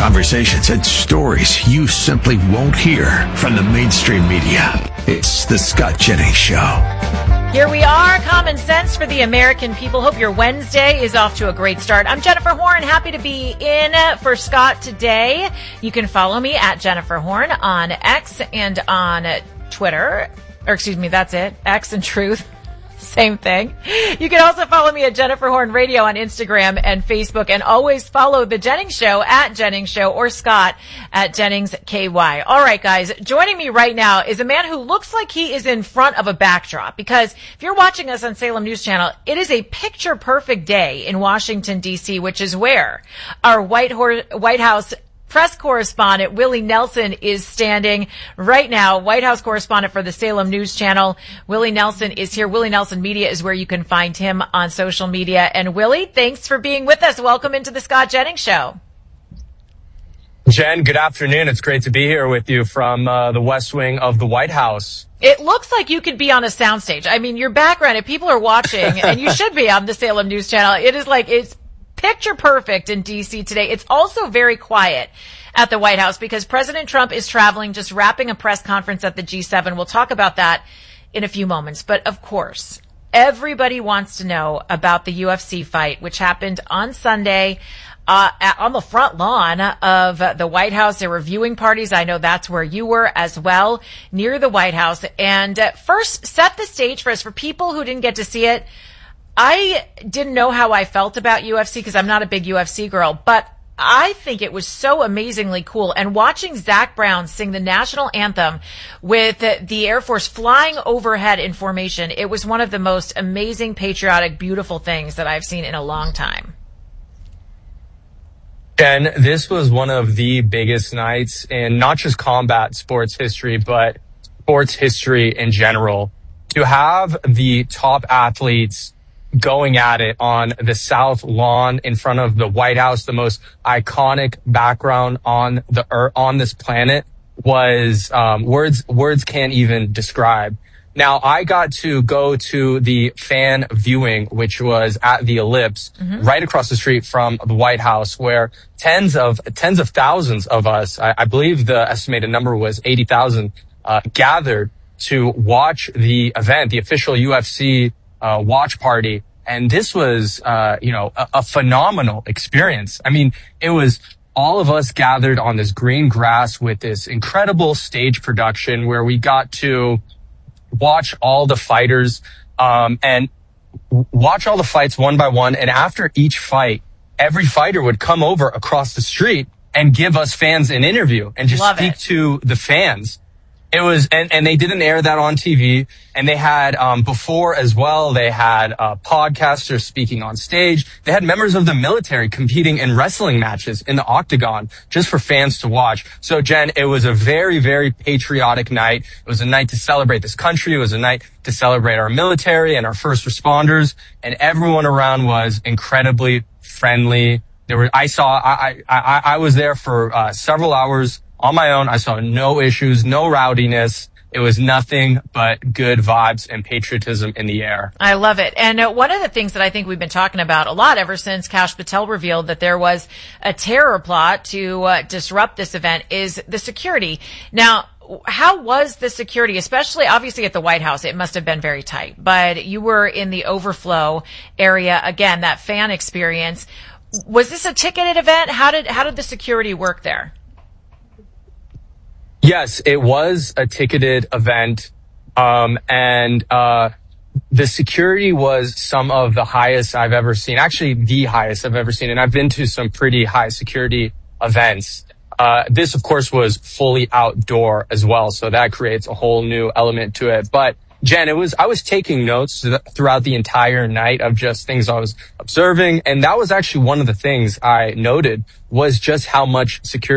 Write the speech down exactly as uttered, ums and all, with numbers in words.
conversations and stories you simply won't hear from the mainstream media. It's the Scott Jennings Show. Here we are, common sense for the American people. Hope your Wednesday is off to a great start. I'm Jennifer Horn, happy to be in for Scott today. You can follow me at Jennifer Horn on X and on Twitter. Or excuse me, that's it. X and Truth. Same thing. You can also follow me at Jennifer Horn Radio on Instagram and Facebook, and always follow The Jennings Show at Jennings Show or Scott at Jennings K Y. All right, guys, joining me right now is a man who looks like he is in front of a backdrop, because if you're watching us on Salem News Channel, it is a picture-perfect day in Washington, D C, which is where our White, Ho- White House press correspondent Willie Nelson is standing right now. White House correspondent for the Salem News Channel. Willie Nelson is here. Willie Nelson Media is where you can find him on social media. And Willie, thanks for being with us. Welcome into the Scott Jennings Show. Jen, good afternoon. It's great to be here with you from uh, the West Wing of the White House. It looks like you could be on a soundstage. I mean, your background, if people are watching, and you should be on the Salem News Channel, it is like, it's picture perfect in D C today. It's also very quiet at the White House because President Trump is traveling, just wrapping a press conference at the G seven. We'll talk about that in a few moments. But of course, everybody wants to know about the U F C fight, which happened on Sunday uh, on the front lawn of the White House. There were viewing parties. I know that's where you were as well, near the White House. And uh, first, set the stage for us, for people who didn't get to see it. I didn't know how I felt about U F C because I'm not a big U F C girl, but I think it was so amazingly cool. And watching Zach Brown sing the national anthem with the Air Force flying overhead in formation, it was one of the most amazing, patriotic, beautiful things that I've seen in a long time. Jen, this was one of the biggest nights in not just combat sports history, but sports history in general. To have the top athletes going at it on the South Lawn in front of the White House, the most iconic background on the earth, on this planet, was um, words words can't even describe. Now, I got to go to the fan viewing, which was at the Ellipse, mm-hmm. right across the street from the White House, where tens of tens of thousands of us, I, I believe the estimated number was eighty thousand, uh, gathered to watch the event, the official U F C Uh, watch party. And this was, uh, you know, a, a phenomenal experience. I mean, it was all of us gathered on this green grass with this incredible stage production where we got to watch all the fighters, um, and watch all the fights one by one. And after each fight, every fighter would come over across the street and give us fans an interview and just Love speak it. to the fans. It was, and, and they didn't air that on T V. And they had, um, before as well, they had, uh, podcasters speaking on stage. They had members of the military competing in wrestling matches in the octagon just for fans to watch. So Jen, it was a very, very patriotic night. It was a night to celebrate this country. It was a night to celebrate our military and our first responders. And everyone around was incredibly friendly. There were, I saw, I, I, I was there for, uh, several hours on my own. I saw no issues, no rowdiness. It was nothing but good vibes and patriotism in the air. I love it. And uh, one of the things that I think we've been talking about a lot ever since Kash Patel revealed that there was a terror plot to uh, disrupt this event is the security. Now, how was the security, especially obviously at the White House? It must have been very tight, but you were in the overflow area. Again, that fan experience. Was this a ticketed event? How did, how did the security work there? Yes, it was a ticketed event, um, and uh the security was some of the highest I've ever seen, actually the highest I've ever seen, and I've been to some pretty high security events. Uh This, of course, was fully outdoor as well, so that creates a whole new element to it. But Jen, it was, I was taking notes throughout the entire night of just things I was observing, and that was actually one of the things I noted was just how much security